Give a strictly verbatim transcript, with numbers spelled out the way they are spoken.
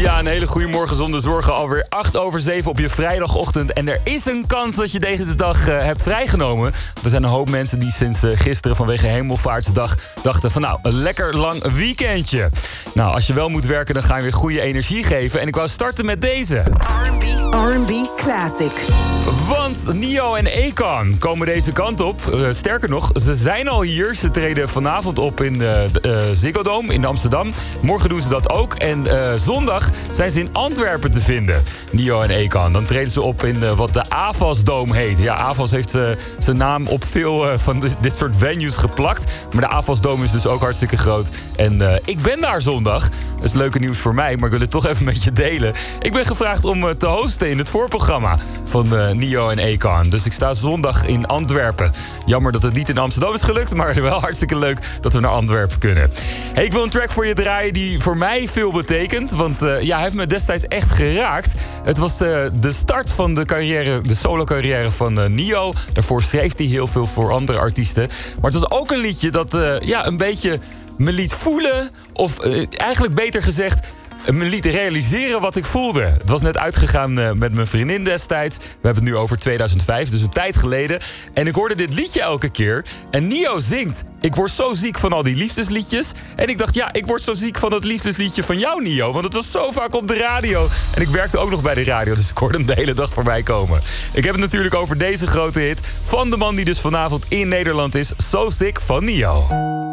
Ja, een hele goede morgen zonder zorgen. Alweer acht over zeven op je vrijdagochtend. En er is een kans dat je deze dag uh, hebt vrijgenomen. Er zijn een hoop mensen die sinds uh, gisteren vanwege Hemelvaartsdag dachten van nou, een lekker lang weekendje. Nou, als je wel moet werken, dan ga je weer goede energie geven. En ik wou starten met deze. R en B Classic. Want Nio en Akon komen deze kant op. Uh, sterker nog, ze zijn al hier. Ze treden vanavond op in de uh, Ziggo Dome in Amsterdam. Morgen doen ze dat ook. En uh, zondag zijn ze in Antwerpen te vinden. Nio en Akon. Dan treden ze op in uh, wat de Avas Dome heet. Ja, Avas heeft uh, zijn naam op veel uh, van dit, dit soort venues geplakt. Maar de Avas Dome is dus ook hartstikke groot. En uh, ik ben daar zondag. Dat is leuke nieuws voor mij, maar ik wil het toch even met je delen. Ik ben gevraagd om uh, te hosten in het voorprogramma van uh, Nio en Akon. Dus ik sta zondag in Antwerpen. Jammer dat het niet in Amsterdam is gelukt, maar wel hartstikke leuk dat we naar Antwerpen kunnen. Hey, ik wil een track voor je draaien die voor mij veel betekent. Want uh, ja, hij heeft me destijds echt geraakt. Het was uh, de start van de carrière, de solo-carrière van uh, Nio. Daarvoor schreef hij heel veel voor andere artiesten. Maar het was ook een liedje dat uh, ja, een beetje me liet voelen. Of uh, eigenlijk beter gezegd, me liet realiseren wat ik voelde. Het was net uitgegaan uh, met mijn vriendin destijds. We hebben het nu over tweeduizend vijf, dus een tijd geleden. En ik hoorde dit liedje elke keer. En Nio zingt: ik word zo ziek van al die liefdesliedjes. En ik dacht, ja, ik word zo ziek van dat liefdesliedje van jou, Nio. Want het was zo vaak op de radio. En ik werkte ook nog bij de radio, dus ik hoorde hem de hele dag voorbij komen. Ik heb het natuurlijk over deze grote hit van de man die dus vanavond in Nederland is. So Sick van Nio.